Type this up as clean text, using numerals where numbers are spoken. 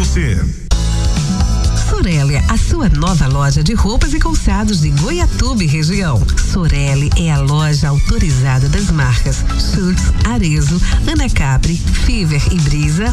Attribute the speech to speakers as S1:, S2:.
S1: você.
S2: Sorelli, a sua nova loja de roupas e calçados de Goiatuba e região. Sorelli é a loja autorizada das marcas Schultz, Arezzo, Ana Capri, Fever e Brisa,